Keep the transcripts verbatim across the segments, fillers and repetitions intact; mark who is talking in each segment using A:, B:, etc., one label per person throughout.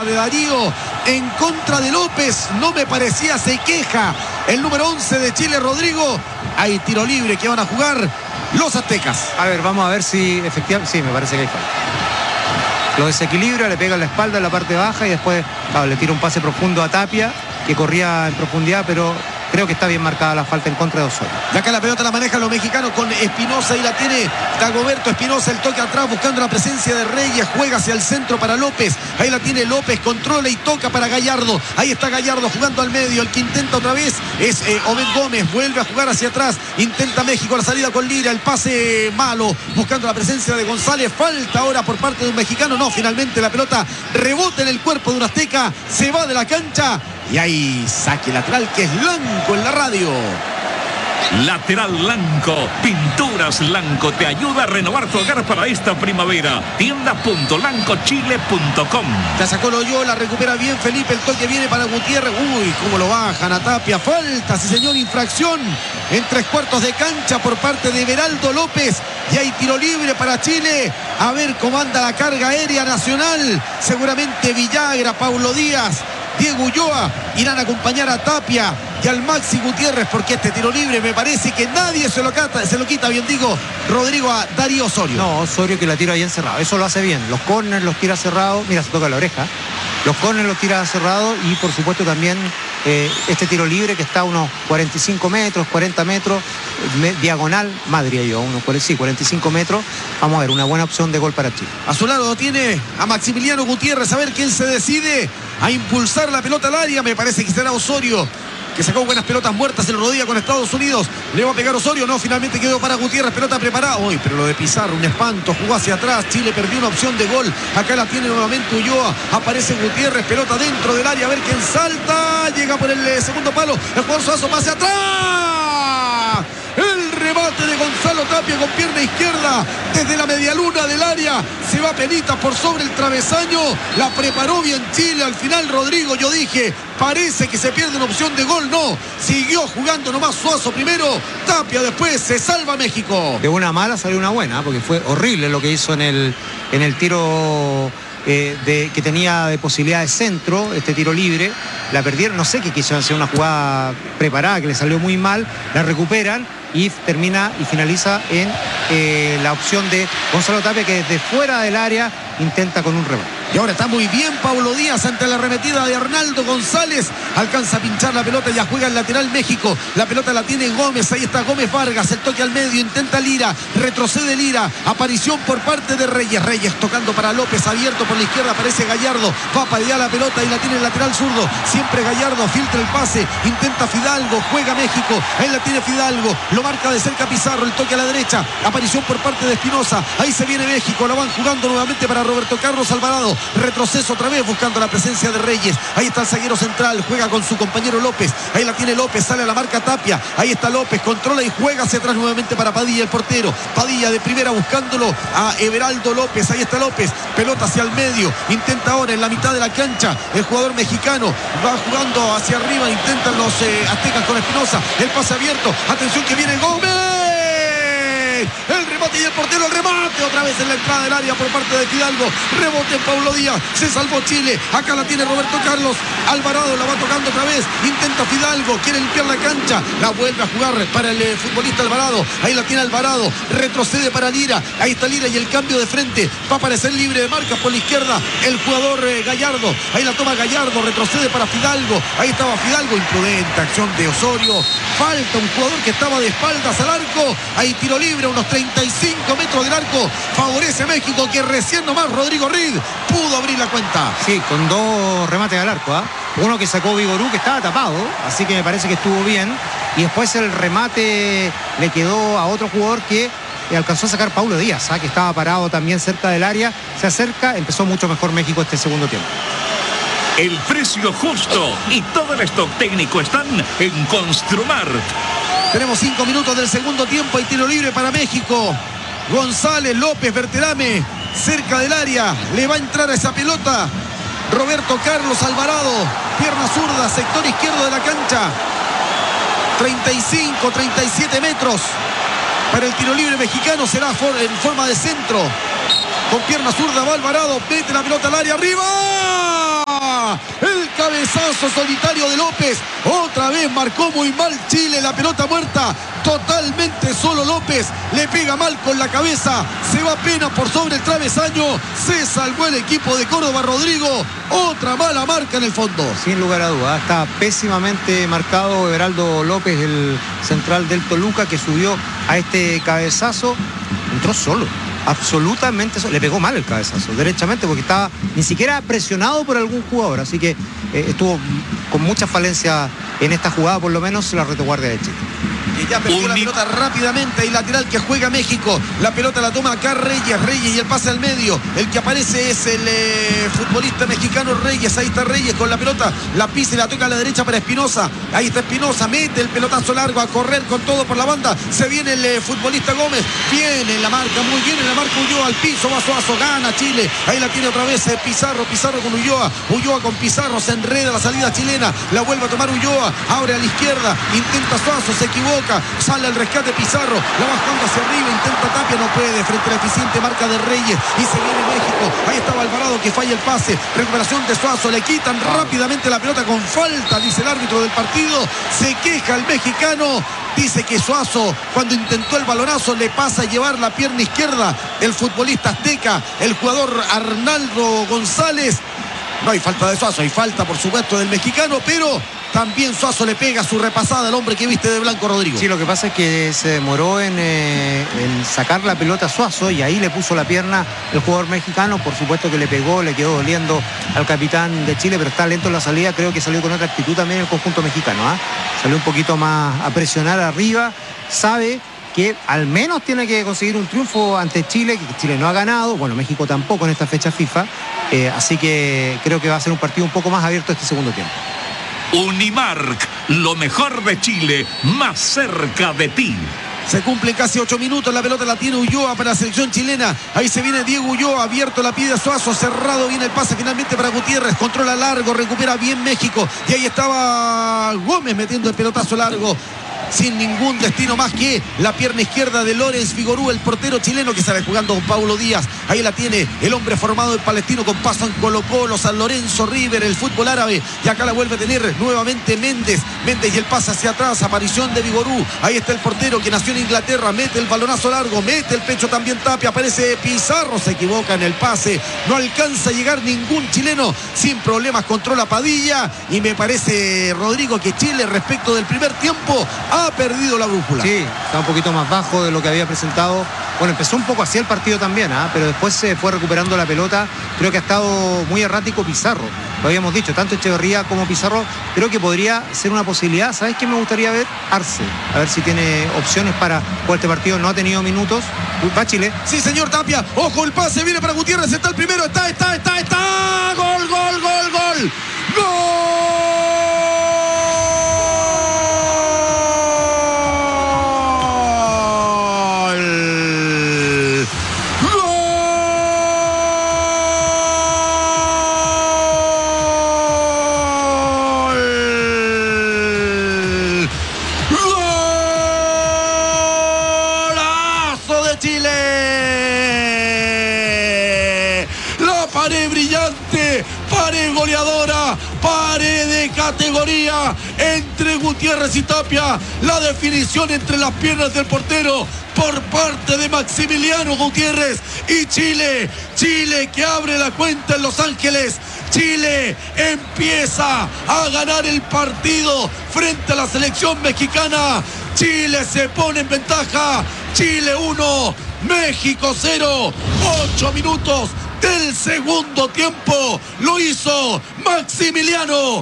A: de Darío en contra de López. No me parecía, se queja el número once de Chile, Rodrigo. Hay tiro libre que van a jugar los aztecas.
B: A ver, vamos a ver si efectivamente... Sí, me parece que hay falta. Lo desequilibra, le pega en la espalda en la parte baja y después, claro, le tira un pase profundo a Tapia, que corría en profundidad, pero creo que está bien marcada la falta en contra de Osorio.
A: Y acá la pelota la manejan los mexicanos con Espinosa y la tiene Dagoberto Espinosa. El toque atrás buscando la presencia de Reyes. Juega hacia el centro para López. Ahí la tiene López. Controla y toca para Gallardo. Ahí está Gallardo jugando al medio. El que intenta otra vez es eh, Obed Gómez. Vuelve a jugar hacia atrás. Intenta México la salida con Lira. El pase malo. Buscando la presencia de González. Falta ahora por parte de un mexicano. No, finalmente la pelota rebota en el cuerpo de un azteca. Se va de la cancha. Y hay saque lateral que es Lanco en la radio.
C: Lateral Lanco, Pinturas Lanco te ayuda a renovar tu hogar para esta primavera. tienda punto lanco chile punto com.
A: Ya sacó Loyola, recupera bien Felipe, el toque viene para Gutiérrez. Uy, cómo lo bajan a Tapia. Falta, sí señor, infracción en tres cuartos de cancha por parte de Everaldo López. Y hay tiro libre para Chile. A ver cómo anda la carga aérea nacional. Seguramente Villagra, Paulo Díaz, Diego Ulloa irán a acompañar a Tapia y al Maxi Gutiérrez, porque este tiro libre me parece que nadie se lo, cata, se lo quita, bien digo, Rodrigo, a Darío Osorio.
B: No, Osorio que la tira bien cerrado, eso lo hace bien. Los corners los tira cerrado, mira, se toca la oreja. Los corners los tira cerrado y por supuesto también eh, este tiro libre que está a unos cuarenta y cinco metros, cuarenta metros, me, diagonal, más diría yo, unos sí, cuarenta y cinco metros. Vamos a ver, una buena opción de gol para Chile.
A: A su lado tiene a Maximiliano Gutiérrez, a ver quién se decide a impulsar la pelota al área. Me parece que será Osorio, que sacó buenas pelotas muertas en rodilla con Estados Unidos. Le va a pegar Osorio, no, finalmente quedó para Gutiérrez, pelota preparada. Uy, pero lo de Pizarro, un espanto, jugó hacia atrás. Chile perdió una opción de gol. Acá la tiene nuevamente Ulloa, aparece Gutiérrez, pelota dentro del área, a ver quién salta. Llega por el eh, segundo palo, el jugador Suazo, pase atrás. El remate de Gonzalo Tapia con pierna izquierda desde la medialuna del área. Se va penita por sobre el travesaño. La preparó bien Chile. Al final, Rodrigo, yo dije, parece que se pierde una opción de gol. No, siguió jugando nomás Suazo primero, Tapia después. Se salva México.
B: De una mala salió una buena, porque fue horrible lo que hizo en el, en el tiro eh, de, que tenía de posibilidad de centro, este tiro libre. La perdieron, no sé qué quiso hacer, una jugada preparada que le salió muy mal. La recuperan y termina y finaliza en eh, la opción de Gonzalo Tapia, que desde fuera del área intenta con un remate.
A: Y ahora está muy bien Paulo Díaz ante la arremetida de Arnaldo González. Alcanza a pinchar la pelota, ya juega el lateral México. La pelota la tiene Gómez, ahí está Gómez Vargas, el toque al medio, intenta Lira, retrocede Lira, aparición por parte de Reyes. Reyes tocando para López, abierto por la izquierda, aparece Gallardo, va a padear la pelota y la tiene el lateral zurdo. Siempre Gallardo, filtra el pase, intenta Fidalgo, juega México, ahí la tiene Fidalgo, lo marca de cerca Pizarro, el toque a la derecha, aparición por parte de Espinosa, ahí se viene México, lo van jugando nuevamente para Roberto Carlos Alvarado, retroceso otra vez buscando la presencia de Reyes. Ahí está el zaguero central, juega con su compañero López, ahí la tiene López, sale a la marca Tapia, ahí está López, controla y juega hacia atrás nuevamente para Padilla, el portero. Padilla de primera buscándolo a Everaldo López, ahí está López, pelota hacia el medio, intenta ahora en la mitad de la cancha el jugador mexicano, va jugando hacia arriba, intentan los eh, aztecas con Espinosa, el pase abierto, atención que viene Gómez, el remate y el portero, el remate otra vez en la entrada del área por parte de Fidalgo, rebote en Paulo Díaz, se salvó Chile, acá la tiene Roberto Carlos Alvarado, la va tocando otra vez, intenta Fidalgo, quiere limpiar la cancha, la vuelve a jugar para el eh, futbolista Alvarado, ahí la tiene Alvarado, retrocede para Lira, ahí está Lira y el cambio de frente, va a aparecer libre de marca por la izquierda el jugador eh, Gallardo, ahí la toma Gallardo, retrocede para Fidalgo, ahí estaba Fidalgo, imprudente acción de Osorio, falta un jugador que estaba de espaldas al arco, ahí tiro libre, unos treinta y cinco metros del arco, favorece México, que recién nomás Rodrigo Reed pudo abrir la cuenta.
B: Sí, con dos remates al arco, ¿eh? Uno que sacó Vigorú, que estaba tapado, así que me parece que estuvo bien, y después el remate le quedó a otro jugador que alcanzó a sacar Paulo Díaz, ¿eh? Que estaba parado también cerca del área, se acerca, empezó mucho mejor México este segundo tiempo.
C: El precio justo y todo el stock técnico están en Construmar.
A: Tenemos cinco minutos del segundo tiempo y tiro libre para México. González, López, Berterame, cerca del área. Le va a entrar a esa pelota Roberto Carlos Alvarado. Pierna zurda, sector izquierdo de la cancha. treinta y cinco, treinta y siete metros. Para el tiro libre mexicano será en forma de centro. Con pierna zurda va Alvarado. Mete la pelota al área. ¡Arriba! cabezazo solitario de López. Otra vez marcó muy mal Chile, la pelota muerta. Totalmente solo López. Le pega mal con la cabeza. Se va apenas por sobre el travesaño. Se salvó el equipo de Córdoba, Rodrigo. Otra mala marca en el fondo.
B: Sin lugar a dudas. Está pésimamente marcado Everaldo López, el central del Toluca, que subió a este cabezazo. Entró solo. Absolutamente solo. Le pegó mal el cabezazo, derechamente, porque estaba ni siquiera presionado por algún jugador. Así que eh, estuvo con mucha falencia en esta jugada, por lo menos la retaguardia de Chile.
A: Y ya perdió la pelota rápidamente. Y lateral que juega México. La pelota la toma acá Reyes. Reyes y el pase al medio. El que aparece es el eh, futbolista mexicano Reyes. Ahí está Reyes con la pelota. La pisa y la toca a la derecha para Espinosa. Ahí está Espinosa. Mete el pelotazo largo a correr con todo por la banda. Se viene el eh, futbolista Gómez. Viene en la marca. Muy bien en la marca Ulloa. Al piso. Va Suazo. Gana Chile. Ahí la tiene otra vez eh, Pizarro. Pizarro con Ulloa. Ulloa con Pizarro. Se enreda la salida chilena. La vuelve a tomar Ulloa. Abre a la izquierda. Intenta Suazo. Se equivoca. Sale el rescate Pizarro, la va jugando hacia arriba, intenta Tapia, no puede, frente a la eficiente marca de Reyes, y se viene México. Ahí estaba Alvarado que falla el pase, recuperación de Suazo, le quitan rápidamente la pelota con falta, dice el árbitro del partido. Se queja el mexicano, dice que Suazo, cuando intentó el balonazo, le pasa a llevar la pierna izquierda el futbolista azteca, el jugador Arnaldo González. No hay falta de Suazo, hay falta por supuesto del mexicano, pero también Suazo le pega su repasada al hombre que viste de blanco, Rodrigo.
B: Sí, lo que pasa es que se demoró en, eh, en sacar la pelota a Suazo, y ahí le puso la pierna el jugador mexicano. Por supuesto que le pegó, le quedó doliendo al capitán de Chile, pero está lento en la salida. Creo que salió con otra actitud también el conjunto mexicano, ¿eh? Salió un poquito más a presionar arriba. Sabe que al menos tiene que conseguir un triunfo ante Chile, que Chile no ha ganado, bueno, México tampoco en esta fecha FIFA, eh, así que creo que va a ser un partido un poco más abierto este segundo tiempo.
C: Unimark, lo mejor de Chile, más cerca de ti.
A: Se cumplen casi ocho minutos, la pelota la tiene Ulloa para la selección chilena. Ahí se viene Diego Ulloa, abierto la pide Suazo, cerrado, viene el pase finalmente para Gutiérrez, controla largo, recupera bien México. Y ahí estaba Gómez metiendo el pelotazo largo, sin ningún destino más que la pierna izquierda de Lorenz Vigorú, el portero chileno que sale jugando con Paulo Díaz. Ahí la tiene el hombre formado en Palestino con paso en Colo Colo, San Lorenzo, River, el fútbol árabe. Y acá la vuelve a tener nuevamente Méndez. Méndez y el pase hacia atrás, aparición de Vigorú. Ahí está el portero que nació en Inglaterra, mete el balonazo largo, mete el pecho también Tapia, aparece Pizarro, se equivoca en el pase. No alcanza a llegar ningún chileno, sin problemas controla Padilla. Y me parece, Rodrigo, que Chile respecto del primer tiempo ha perdido la brújula.
B: Sí, está un poquito más bajo de lo que había presentado. Bueno, empezó un poco así el partido también, ¿eh? Pero después se fue recuperando la pelota. Creo que ha estado muy errático Pizarro. Lo habíamos dicho, tanto Echeverría como Pizarro. Creo que podría ser una posibilidad. ¿Sabes qué me gustaría ver? Arce. A ver si tiene opciones para jugar este partido. No ha tenido minutos. Va Chile.
A: Sí, señor Tapia. Ojo, el pase viene para Gutiérrez. Está el primero. Está, está, está, está. Gol, gol, gol, gol. ¡Gol! Pared goleadora, pared de categoría entre Gutiérrez y Tapia. La definición entre las piernas del portero por parte de Maximiliano Gutiérrez. Y Chile, Chile que abre la cuenta en Los Ángeles. Chile empieza a ganar el partido frente a la selección mexicana. Chile se pone en ventaja. Chile uno, México cero. Ocho minutos del segundo tiempo. Lo hizo Maximiliano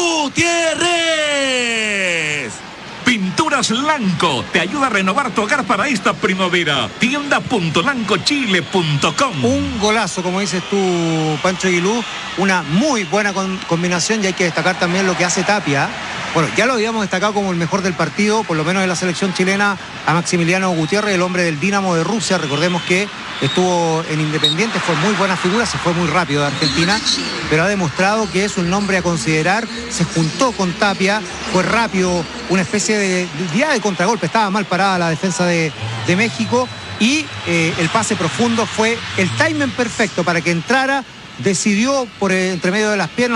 A: Gutiérrez.
C: Pinturas Lanco te ayuda a renovar tu hogar para esta primavera. tienda punto lanco chile punto com.
B: Un golazo, como dices tú, Pancho Aguilú. Una muy buena con, combinación, y hay que destacar también lo que hace Tapia. Bueno, ya lo habíamos destacado como el mejor del partido, por lo menos de la selección chilena, a Maximiliano Gutiérrez, el hombre del Dinamo de Rusia. Recordemos que estuvo en Independiente, fue muy buena figura, se fue muy rápido de Argentina, pero ha demostrado que es un nombre a considerar. Se juntó con Tapia, fue rápido, una especie de día de contragolpe, estaba mal parada la defensa de, de México, y eh, el pase profundo fue el timing perfecto para que entrara, decidió por entre medio de las piernas.